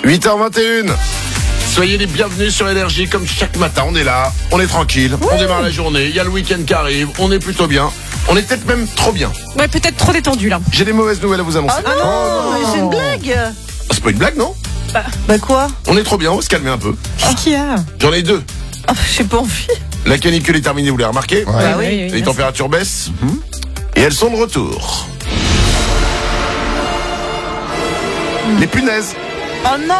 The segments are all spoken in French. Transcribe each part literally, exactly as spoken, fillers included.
huit heures vingt et une. Soyez les bienvenus sur Énergie, comme chaque matin, on est là, on est tranquille, oui. On démarre la journée, il y a le week-end qui arrive, on est plutôt bien, on est peut-être même trop bien. Ouais, peut-être trop détendu là. J'ai des mauvaises nouvelles à vous annoncer. Ah non, oh non. C'est une blague. Ah, c'est pas une blague, non? Bah, bah quoi? On est trop bien, on va se calmer un peu. Qu'est-ce qu'il y a? J'en ai deux. Oh, j'ai pas envie. La canicule est terminée, vous l'avez remarqué? Ouais. Bah oui, oui, les températures baissent, mm-hmm. Et elles sont de retour. Mm. Les punaises. Oh non.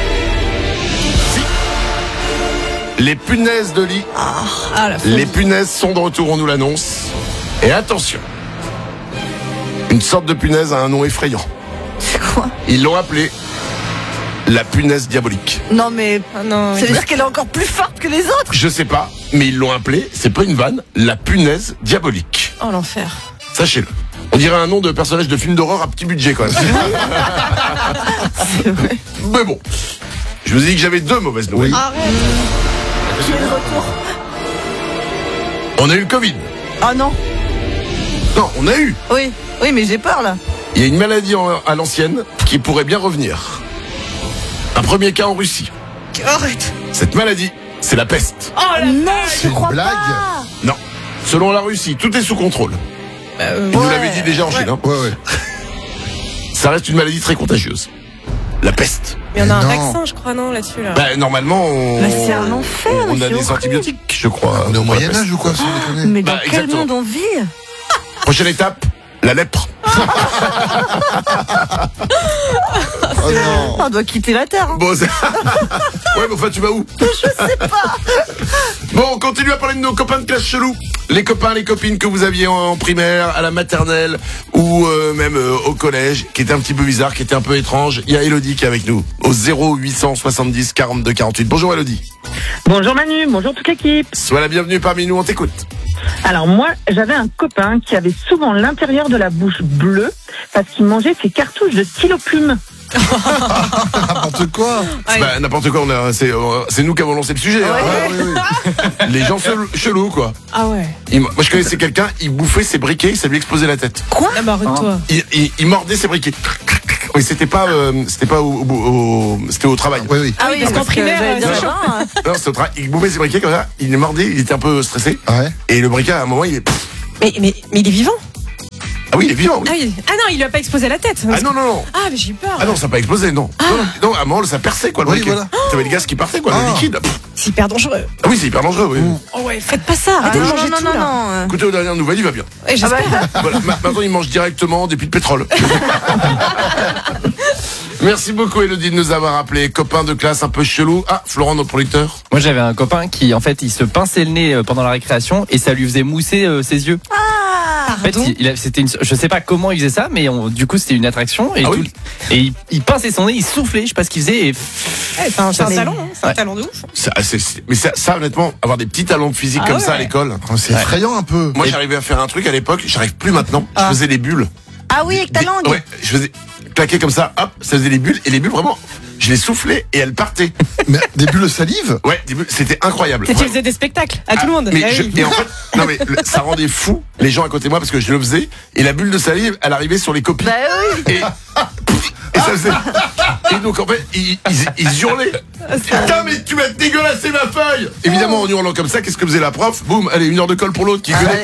Les punaises de lit. Ah, ah, la les punaises sont de retour, on nous l'annonce. Et attention, une sorte de punaise a un nom effrayant. C'est quoi? Ils l'ont appelée la punaise diabolique. Non mais, ah non, ça veut dire qu'elle est encore plus forte que les autres? Je sais pas, mais ils l'ont appelée, c'est pas une vanne, la punaise diabolique. Oh l'enfer. Sachez-le. On dirait un nom de personnage de film d'horreur à petit budget quand même. C'est vrai. Mais bon, je vous ai dit que j'avais deux mauvaises nouvelles. Oui. Arrête. J'ai le retour. On a eu le Covid. Ah non. Non, on a eu. Oui, oui, mais j'ai peur là. Il y a une maladie en, à l'ancienne qui pourrait bien revenir. Un premier cas en Russie. Arrête. Cette maladie, c'est la peste. Oh la non, c'est je crois une blague. pas. Non. Selon la Russie, tout est sous contrôle. Bah, euh, Il ouais. nous l'avait dit déjà en Chine. Ouais. Hein. Ouais, ouais. Ça reste une maladie très contagieuse. La peste. Mais on a un Non. vaccin, je crois, non, là-dessus là. Bah, normalement, on, Bah, c'est un enfer, on mais a c'est des horrible. antibiotiques, je crois. On est au pour la Moyen-Âge peste. ou quoi, sans déconner? Mais dans Bah, quel exactement. monde on vit? Prochaine étape, la lèpre. Oh non. On doit quitter la Terre. Hein. Bon, c'est... ouais, mais enfin, tu vas où? Je sais pas. Bon, on continue à parler de nos copains de classe chelou. Les copains, les copines que vous aviez en primaire, à la maternelle ou euh, même euh, au collège, qui étaient un petit peu bizarres, qui étaient un peu étranges. Il y a Elodie qui est avec nous au zéro huit cent soixante-dix quarante-deux quarante-huit. Bonjour Elodie. Bonjour Manu, bonjour toute l'équipe. Sois la bienvenue parmi nous, on t'écoute. Alors moi, j'avais un copain qui avait souvent l'intérieur de la bouche bleue parce qu'il mangeait ses cartouches de stylo plume. N'importe quoi. Ouais. Bah, n'importe quoi, on a, c'est, euh, c'est nous qui avons lancé le sujet. Ouais. hein. Ouais, oui, oui. Les gens chelous, chelous, quoi. Ah ouais. Il- moi, je connaissais quelqu'un, il bouffait ses briquets, ça lui explosait la tête. Quoi? Ah bah arrête-toi. Il, il, il mordait ses briquets. Oui, c'était pas, euh, c'était pas au, au, au- c'était au travail. Oui, oui. Ah oui, parce qu'en primaire, j'allais dire c'est chaud. là-bas, hein. Non, c'était au travail. Il bouffait ses briquets comme ça, il les mordait, il était un peu stressé. Ouais. Et le briquet, à un moment, il est. Mais, mais, mais il est vivant. Ah oui, il est vivant, oui. Ah, oui. Ah non, il lui a pas explosé la tête. Ah non, non, non. Ah, mais j'ai eu peur. Ah non, ça n'a pas explosé, non. Non, non, non, à un moment, ça perçait, quoi, le Oui, briquet. voilà. T'avais le gaz qui partait, quoi, Ah. le liquide. Pff. C'est hyper dangereux. Ah oui, c'est hyper dangereux, oui. Oh ouais, faites pas ça. Ah Arrêtez de non, manger non, tout non, là. non. Écoutez, aux dernières nouvelles, il va bien. Ouais, j'espère. Voilà, ma- maintenant, il mange directement des puits de pétrole. Merci beaucoup, Elodie, de nous avoir appelé. Copain de classe un peu chelou. Ah, Florent, notre producteur. Moi j'avais un copain qui en fait il se pinçait le nez euh, pendant la récréation et ça lui faisait mousser euh, ses yeux. Ah. En fait, il, il a- c'était une, je sais pas comment il faisait ça, mais on- du coup c'était une attraction et, Ah tout- oui. et il, il pinçait son nez, il soufflait, je sais pas ce qu'il faisait et Ouais, c'est un, c'est un Mais- talent, hein. C'est un Ouais. talent de ouf. Ça, c'est- c'est- mais ça, ça, honnêtement, avoir des petits talents de physique Ah comme ouais. ça à l'école. Oh, c'est effrayant un peu. Moi, j'arrivais à faire un truc à l'époque, j'arrive plus maintenant. Je faisais des bulles. Ah oui, avec ta Des- langue. Ouais, je faisais claquer comme ça, hop, ça faisait des bulles, et les bulles, vraiment, je les soufflais et elles partaient. Mais des bulles de salive. Ouais, des bulles, c'était incroyable. Tu Ouais. faisais des spectacles à tout le monde. Mais Ah je- oui. et en fait, non mais le- ça rendait fou les gens à côté de moi parce que je le faisais et la bulle de salive, elle arrivait sur les copies. Bah oui. Et, et ça faisait. Et donc en fait, ils, ils, ils hurlaient. Putain, mais tu m'as dégueulassé ma feuille. Évidemment, en hurlant comme ça, qu'est-ce que faisait la prof? Boum, allez, une heure de colle pour l'autre qui gueulait.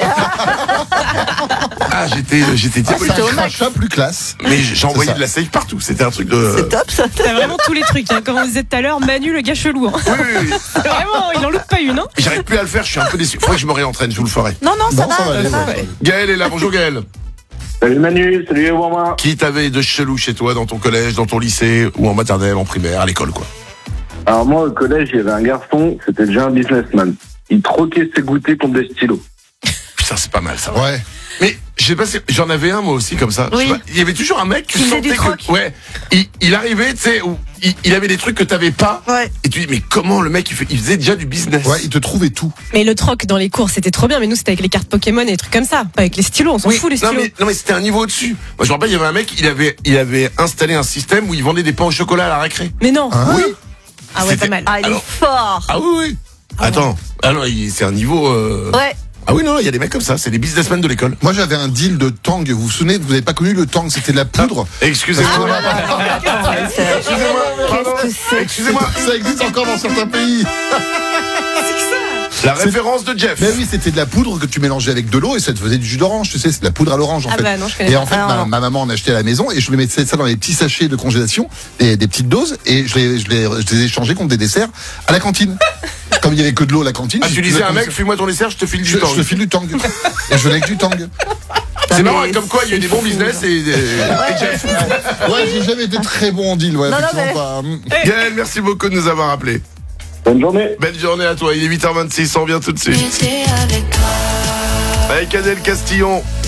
Ah, j'étais, j'étais C'est diabolique. un crachat plus classe. Mais j'ai envoyé ça. de la salive partout. C'était un truc de. C'est top ça. T'as vraiment tous les trucs, hein. Comme on disait tout à l'heure, Manu le gars chelou. Hein. Oui, oui, oui. C'est vraiment, il en loupe pas une. Hein. J'arrive plus à le faire, je suis un peu déçu. Faudrait que je me réentraîne, je vous le ferai. Non, non, ça Non, ça va va. aller, ça va. ouais. Gaël est là, bonjour Gaël. Salut Manu, salut Ouama. Qui t'avait de chelou chez toi, dans ton collège, dans ton lycée, ou en maternelle, en primaire, à l'école, quoi? Alors moi au collège, il y avait un garçon, c'était déjà un businessman. Il troquait ses goûters contre des stylos. Putain, c'est pas mal ça. Ouais. Mais je sais pas si j'en avais un moi aussi comme ça. Je Oui. sais pas, il y avait toujours un mec, tu Qui faisait sentais du troc. que ouais, il, il arrivait, tu sais, où il, il avait des trucs que t'avais pas. Ouais. Et tu dis mais comment le mec il, fait, il faisait déjà du business. Ouais, il te trouvait tout. Mais le troc dans les cours, c'était trop bien. Mais nous, c'était avec les cartes Pokémon et des trucs comme ça. Pas avec les stylos, on s'en Oui, fout les non stylos. mais, non mais c'était un niveau au-dessus. Moi je me rappelle, il y avait un mec, il avait, il avait installé un système où il vendait des pains au chocolat à la récré. Mais non. Hein? Oui. Ah ouais, C'était- pas mal. Ah, il Alors- est fort. Ah oui oui. Attends, ah non, il- c'est un niveau. Euh... Ouais. Ah oui non, il y a des mecs comme ça, c'est des businessmen de l'école. Moi, j'avais un deal de Tang. Vous vous souvenez, vous n'avez pas connu le Tang, c'était de la poudre. Excusez-moi. Attends, mais c'est- Excusez-moi. Pardon. Qu'est-ce que Excusez-moi, Ça existe encore dans certains pays. la référence de Jeff. Mais oui, c'était de la poudre que tu mélangeais avec de l'eau et ça te faisait du jus d'orange, tu sais, c'est de la poudre à l'orange en Ah fait. bah non, je connais Et pas. en fait, Ah, ma, non. ma maman en achetait à la maison et je lui mettais ça dans les petits sachets de congélation, des, des petites doses, et je les, je, les, je les échangeais contre des desserts à la cantine. Comme il y avait que de l'eau à la cantine. Ah, j'ai tu utilisé disais à un comme mec, ça. file-moi ton dessert, je te file du je, temps. je te file du tang. Et je venais avec du tang. C'est mais marrant, comme quoi il y a eu des bons fou, business et, et- et Jeff. Ouais, j'ai jamais été très bon en deal, ouais, Non, non, effectivement pas. Gaël, merci beaucoup de nous avoir appelés. Bonne journée. Belle journée à toi, il est huit heures vingt-six, on vient tout de suite. J'étais avec toi. Avec Adèle Castillon.